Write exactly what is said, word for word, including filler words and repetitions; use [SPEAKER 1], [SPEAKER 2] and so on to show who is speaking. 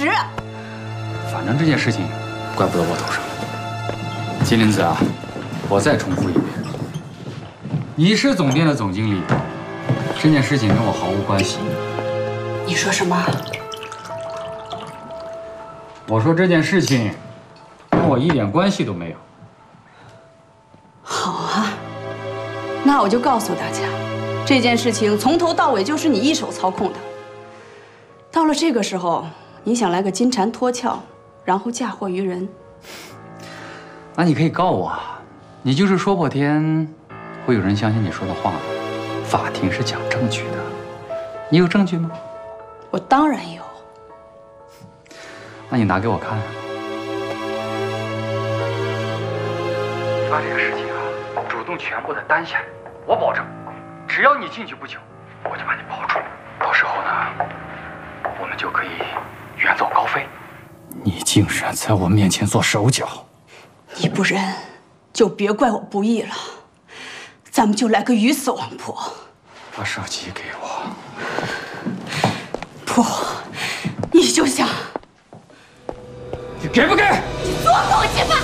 [SPEAKER 1] 实。
[SPEAKER 2] 反正这件事情怪不到我头上。金灵子啊，我再重复一遍，你是总店的总经理，这件事情跟我毫无关系。
[SPEAKER 1] 你说什么？
[SPEAKER 2] 我说这件事情跟我一点关系都没有。
[SPEAKER 1] 好啊，那我就告诉大家，这件事情从头到尾就是你一手操控的。到了这个时候，你想来个金蝉脱壳，然后嫁祸于人？
[SPEAKER 2] 那你可以告我啊，你就是说破天，会有人相信你说的话吗？法庭是讲证据的，你有证据吗？
[SPEAKER 1] 我当然有。
[SPEAKER 2] 那你拿给我看。你把这个事情啊，主动全部的担下来，我保证，只要你进去不久，我就把你保住。到时候呢，我们就可以远走高飞。你竟然在我面前做手脚！
[SPEAKER 1] 你不仁，就别怪我不义了。咱们就来个鱼死网破。
[SPEAKER 2] 把手机给我。
[SPEAKER 1] 不，你就想。
[SPEAKER 2] 你给不给？
[SPEAKER 1] 你做狗去吧！